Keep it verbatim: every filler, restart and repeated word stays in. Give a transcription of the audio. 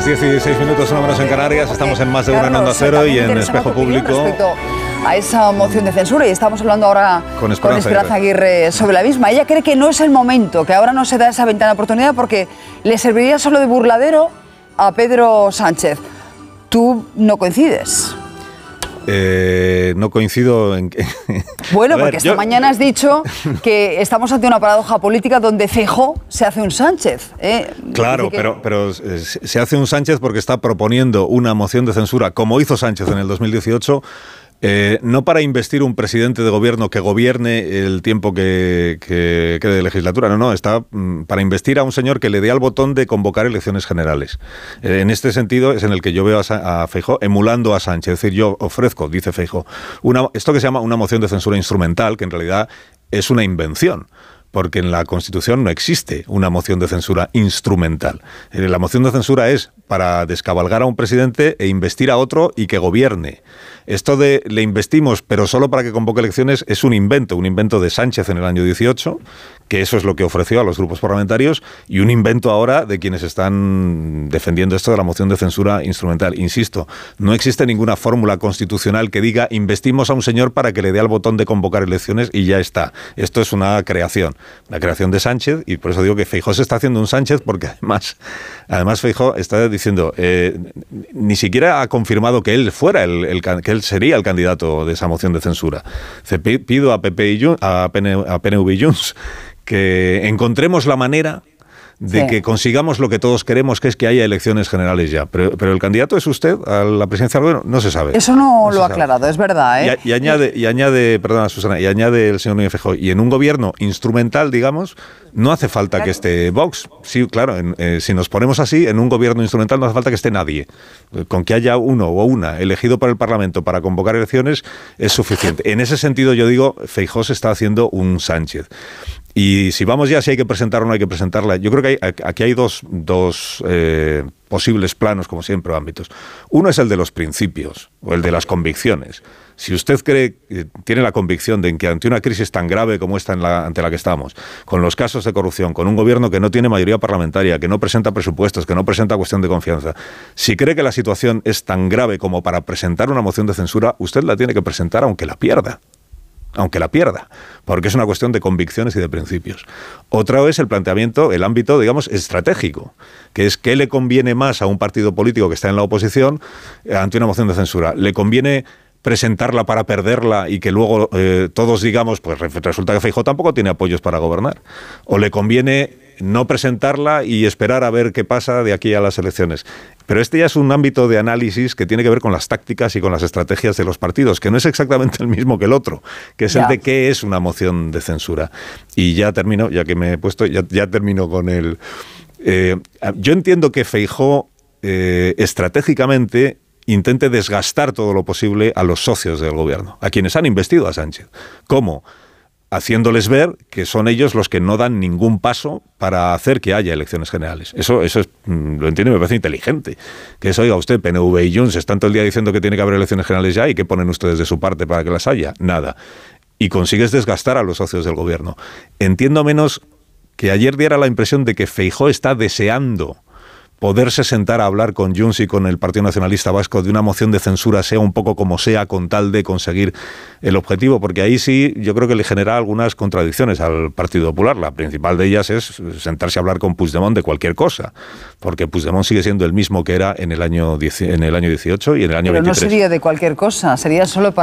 dieciséis minutos, una menos en Canarias. Estamos en Más de Una en Onda Cero y en Espejo Público. Respecto a esa moción de censura, y estamos hablando ahora con Esperanza, con Esperanza Aguirre sobre la misma. Ella cree que no es el momento, que ahora no se da esa ventana de oportunidad porque le serviría solo de burladero a Pedro Sánchez. ¿Tú no coincides? Eh, no coincido en que... Bueno, ver, porque esta yo... mañana has dicho que estamos ante una paradoja política donde Feijóo se hace un Sánchez. ¿eh? Claro, que... pero, pero se hace un Sánchez porque está proponiendo una moción de censura, como hizo Sánchez en el dos mil dieciocho, Eh, no para investir un presidente de gobierno que gobierne el tiempo que, que quede de legislatura, no, no, está mm, para investir a un señor que le dé al botón de convocar elecciones generales. Eh, en este sentido es en el que yo veo a, a Feijóo emulando a Sánchez, es decir, yo ofrezco, dice Feijóo, una, esto que se llama una moción de censura instrumental, que en realidad es una invención. Porque en la Constitución no existe una moción de censura instrumental. La moción de censura es para descabalgar a un presidente e investir a otro y que gobierne. Esto de le investimos, pero solo para que convoque elecciones, es un invento, un invento de Sánchez en el año dieciocho, que eso es lo que ofreció a los grupos parlamentarios, y un invento ahora de quienes están defendiendo esto de la moción de censura instrumental. Insisto, no existe ninguna fórmula constitucional que diga investimos a un señor para que le dé al botón de convocar elecciones y ya está. Esto es una creación. La creación de Sánchez, y por eso digo que Feijóo se está haciendo un Sánchez, porque además, además Feijóo está diciendo, eh, ni siquiera ha confirmado que él fuera, el, el, que él sería el candidato de esa moción de censura. Se pido a P P y a P N V y Junts que encontremos la manera de sí. que consigamos lo que todos queremos, que es que haya elecciones generales ya. Pero, pero el candidato es usted a la presidencia del gobierno, no se sabe. Eso no, no lo ha aclarado, es verdad, ¿eh? Y, y añade, y añade, perdona Susana, y añade el señor Núñez Feijóo, y en un gobierno instrumental, digamos, no hace falta claro. que esté Vox. Sí, claro, en, eh, si nos ponemos así, en un gobierno instrumental no hace falta que esté nadie. Con que haya uno o una elegido por el Parlamento para convocar elecciones es suficiente. En ese sentido, yo digo, Feijóo se está haciendo un Sánchez. Y si vamos ya, si hay que presentar o no hay que presentarla, yo creo que hay, aquí hay dos, dos eh, posibles planos, como siempre, ámbitos. Uno es el de los principios, o el de las convicciones. Si usted cree, tiene la convicción de que ante una crisis tan grave como esta en la, ante la que estamos, con los casos de corrupción, con un gobierno que no tiene mayoría parlamentaria, que no presenta presupuestos, que no presenta cuestión de confianza, si cree que la situación es tan grave como para presentar una moción de censura, usted la tiene que presentar aunque la pierda. aunque la pierda, porque es una cuestión de convicciones y de principios. Otra es el planteamiento, el ámbito, digamos, estratégico, que es qué le conviene más a un partido político que está en la oposición ante una moción de censura. ¿Le conviene presentarla para perderla y que luego eh, todos digamos, pues resulta que Feijóo tampoco tiene apoyos para gobernar? ¿O le conviene no presentarla y esperar a ver qué pasa de aquí a las elecciones? Pero este ya es un ámbito de análisis que tiene que ver con las tácticas y con las estrategias de los partidos, que no es exactamente el mismo que el otro, que es ya. el de qué es una moción de censura. Y ya termino, ya que me he puesto, ya, ya termino con el... Eh, yo entiendo que Feijóo eh, estratégicamente intente desgastar todo lo posible a los socios del gobierno, a quienes han investido a Sánchez. ¿Cómo? Haciéndoles ver que son ellos los que no dan ningún paso para hacer que haya elecciones generales. Eso, eso es, lo entiendo y me parece inteligente. Que eso, oiga usted, P N V y Junts están todo el día diciendo que tiene que haber elecciones generales ya, ¿y qué ponen ustedes de su parte para que las haya? Nada. Y consigues desgastar a los socios del gobierno. Entiendo menos que ayer diera la impresión de que Feijóo está deseando poderse sentar a hablar con Junts y con el Partido Nacionalista Vasco de una moción de censura, sea un poco como sea, con tal de conseguir el objetivo, porque ahí sí yo creo que le genera algunas contradicciones al Partido Popular. La principal de ellas es sentarse a hablar con Puigdemont de cualquier cosa, porque Puigdemont sigue siendo el mismo que era en el año, en el año dieciocho y en el año Pero veintitrés. No sería de cualquier cosa, sería solo para